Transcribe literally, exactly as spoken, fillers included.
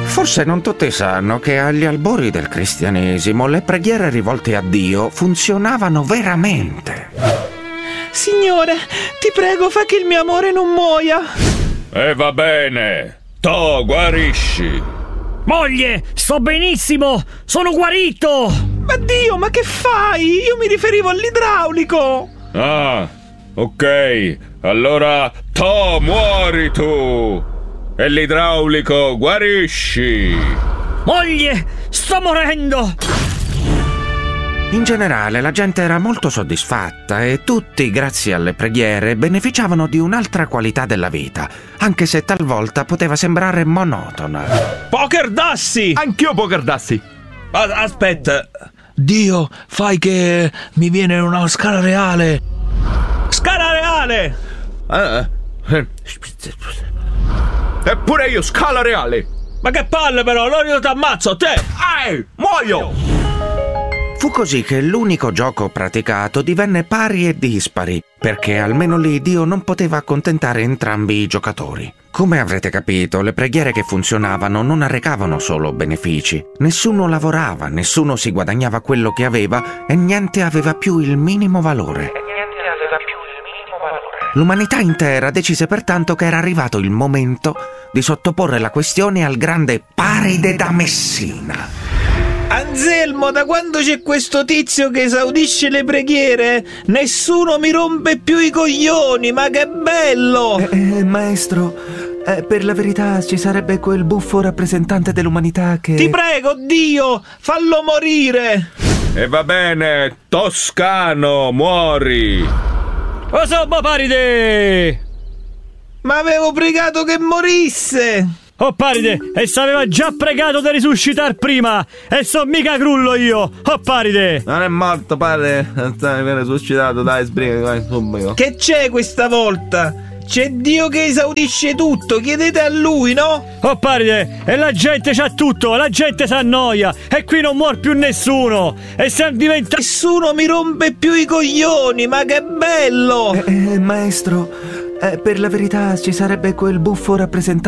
Forse non tutti sanno che agli albori del cristianesimo le preghiere rivolte a Dio funzionavano veramente. Signore, ti prego, fa che il mio amore non muoia. E va bene, to guarisci. Moglie, sto benissimo, sono guarito. Ma Dio, ma che fai? Io mi riferivo all'idraulico. Ah, ok, allora to muori tu. E l'idraulico guarisci. Moglie, sto morendo. In generale la gente era molto soddisfatta e tutti, grazie alle preghiere, beneficiavano di un'altra qualità della vita, anche se talvolta poteva sembrare monotona. Poker Dassi! Anch'io Poker Dassi. A- aspetta. Dio, fai che mi viene una scala reale. Scala reale! Ah, eh. Eppure io, scala reale. Ma che palle però, allora io ti ammazzo, te! Ehi, muoio! Fu così che l'unico gioco praticato divenne pari e dispari, perché almeno lì Dio non poteva accontentare entrambi i giocatori. Come avrete capito, le preghiere che funzionavano non arrecavano solo benefici. Nessuno lavorava, nessuno si guadagnava quello che aveva e niente aveva più il minimo valore. L'umanità intera decise pertanto che era arrivato il momento di sottoporre la questione al grande Paride da Messina. Anselmo, da quando c'è questo tizio che esaudisce le preghiere, nessuno mi rompe più i coglioni, ma che bello! Eh, eh, maestro, eh, per la verità ci sarebbe quel buffo rappresentante dell'umanità che... Ti prego, Dio, fallo morire! E va bene, Toscano, muori. Osomma Paride! Ma avevo pregato che morisse! Oh Paride, e s'aveva già pregato di risuscitar prima! E so mica crullo io! Oh Paride! Non è morto, padre. Viene risuscitato, dai, sbriga, vai, subito. Che c'è questa volta? C'è Dio che esaudisce tutto, chiedete a lui, no? Oh Paride, e la gente c'ha tutto, la gente s'annoia, e qui non muore più nessuno! E siamo diventati... Nessuno mi rompe più i coglioni, ma che bello! Eh, eh, maestro, eh, per la verità ci sarebbe quel buffo rappresentante